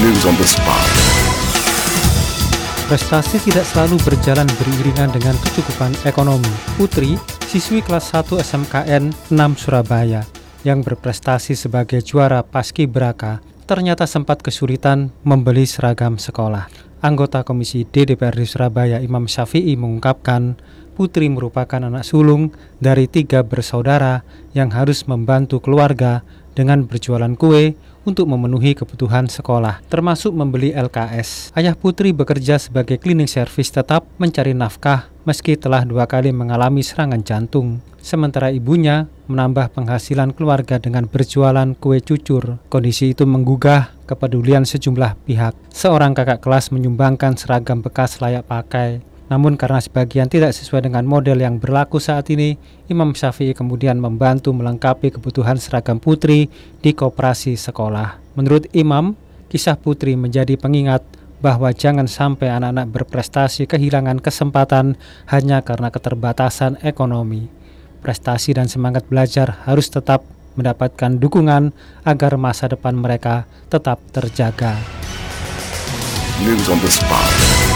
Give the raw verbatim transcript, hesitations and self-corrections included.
News on the spot. Prestasi tidak selalu berjalan beriringan dengan kecukupan ekonomi. Putri, siswi kelas satu S M K N enam Surabaya, yang berprestasi sebagai juara paskibraka, ternyata sempat kesulitan membeli seragam sekolah. Anggota Komisi D D P R D Surabaya Imam Syafi'i mengungkapkan, Putri merupakan anak sulung dari tiga bersaudara yang harus membantu keluarga dengan berjualan kue untuk memenuhi kebutuhan sekolah, termasuk membeli L K S. Ayah Putri bekerja sebagai cleaning service tetap mencari nafkah meski telah dua kali mengalami serangan jantung. Sementara ibunya menambah penghasilan keluarga dengan berjualan kue cucur. Kondisi itu menggugah kepedulian sejumlah pihak. Seorang kakak kelas menyumbangkan seragam bekas layak pakai. Namun karena sebagian tidak sesuai dengan model yang berlaku saat ini, Imam Syafi'i kemudian membantu melengkapi kebutuhan seragam Putri di koperasi sekolah. Menurut Imam, kisah Putri menjadi pengingat bahwa jangan sampai anak-anak berprestasi kehilangan kesempatan hanya karena keterbatasan ekonomi. Prestasi dan semangat belajar harus tetap mendapatkan dukungan agar masa depan mereka tetap terjaga. News on the spot.